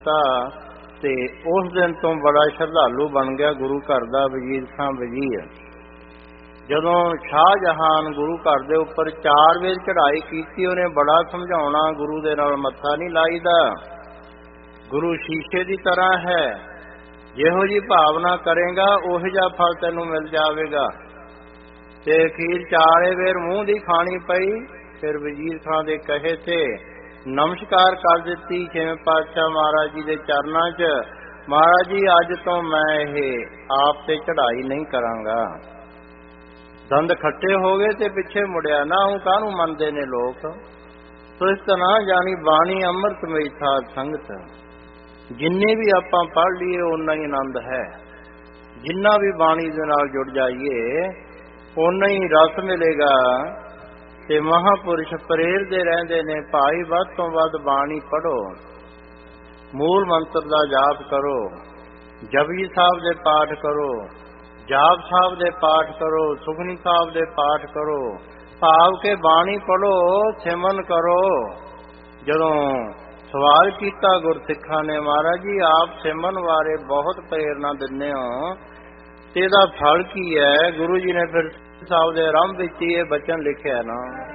ਤੇ ਉਸ ਦਿਨ ਤੋਂ ਬੜਾ ਸ਼ਰਧਾਲੂ ਬਣ ਗਿਆ ਗੁਰੂ ਘਰ ਦਾ ਵਜ਼ੀਰ ਖਾਂ ਵਜ਼ੀਰ। ਜਦੋਂ ਸ਼ਾਹਜਹਾਨ ਗੁਰੂ ਘਰ ਦੇ ਉੱਪਰ 4 ਵੇਰ ਚੜ੍ਹਾਈ ਕੀਤੀ, ਉਹਨੇ ਬੜਾ ਸਮਝਾਉਣਾ, ਗੁਰੂ ਦੇ ਨਾਲ ਮੱਥਾ ਨਹੀਂ ਲਾਈਦਾ, ਗੁਰੂ ਸ਼ੀਸ਼ੇ ਦੀ ਤਰ੍ਹਾਂ ਹੈ, ਜਿਹੋ ਜਿਹੀ ਭਾਵਨਾ ਕਰੇਗਾ ਉਹੋ ਜਿਹਾ ਫਲ ਤੈਨੂੰ ਮਿਲ ਜਾਵੇਗਾ। ਤੇ ਅਖੀਰ 4 ਵੇਰ ਮੂੰਹ ਦੀ ਖਾਣੀ ਪਈ। ਫਿਰ ਵਜ਼ੀਰ ਖਾਂ ਦੇ ਕਹੇ ਤੇ ਨਮਸਕਾਰ ਕਰ ਦਿੱਤੀ 6ਵੇਂ ਪਾਤਸ਼ਾਹ ਮਹਾਰਾਜ ਜੀ ਦੇ ਚਰਨਾਂ 'ਚ, ਮਹਾਰਾਜ ਜੀ ਅੱਜ ਤੋਂ ਮੈਂ ਇਹ ਆਪ ਤੇ ਚੜ੍ਹਾਈ ਨਹੀਂ ਕਰਾਂਗਾ। ਦੰਦ ਖੱਟੇ ਹੋ ਗਏ ਤੇ ਪਿੱਛੇ ਮੁੜਿਆ ਨਾ, ਉਹ ਕਾਹਨੂੰ ਮੰਨਦੇ ਨੇ ਲੋਕ। ਸੋ ਇਸ ਤਰ੍ਹਾਂ ਜਾਣੀ ਬਾਣੀ ਅੰਮ੍ਰਿਤਮਈ ਸਾਧ ਸੰਗਤ, ਜਿੰਨੇ ਵੀ ਆਪਾਂ ਪੜ੍ਹ ਲਈਏ ਓਨਾ ਹੀ ਆਨੰਦ ਹੈ। ਜਿੰਨਾ ਵੀ ਬਾਣੀ ਦੇ ਨਾਲ ਜੁੜ ਜਾਈਏ ਓਨਾ ਹੀ ਰਸ ਮਿਲੇਗਾ। ਤੇ ਮਹਾਂਪੁਰਸ਼ ਪ੍ਰੇਰਦੇ ਰਹਿੰਦੇ ਨੇ, ਭਾਈ ਵੱਧ ਤੋਂ ਵੱਧ ਬਾਣੀ ਪੜ੍ਹੋ, ਮੂਲ ਮੰਤਰ ਦਾ ਜਾਪ ਕਰੋ, ਜਪਜੀ ਸਾਹਿਬ ਦੇ ਪਾਠ ਕਰੋ, ਜਾਪ ਸਾਹਿਬ ਦੇ ਪਾਠ ਕਰੋ, ਸੁਖਮਨੀ ਸਾਹਿਬ ਦੇ ਪਾਠ ਕਰੋ, ਭਾਵ ਕੇ ਬਾਣੀ ਪੜ੍ਹੋ, ਸਿਮਰਨ ਕਰੋ। ਜਦੋਂ ਸਵਾਲ ਕੀਤਾ ਗੁਰਸਿੱਖਾਂ ਨੇ, ਮਹਾਰਾਜ ਜੀ ਆਪ ਸਿਮਰਨ ਬਾਰੇ ਬਹੁਤ ਪ੍ਰੇਰਨਾ ਦਿੰਦੇ ਹੋ ਤੇ ਇਹਦਾ ਫਲ ਕੀ ਹੈ? ਗੁਰੂ ਜੀ ਨੇ ਫਿਰ ਸਾਹਿਬ ਦੇ ਆਰੰਭ ਵਿੱਚ ਇਹ ਬਚਨ ਲਿਖਿਆ ਨਾ,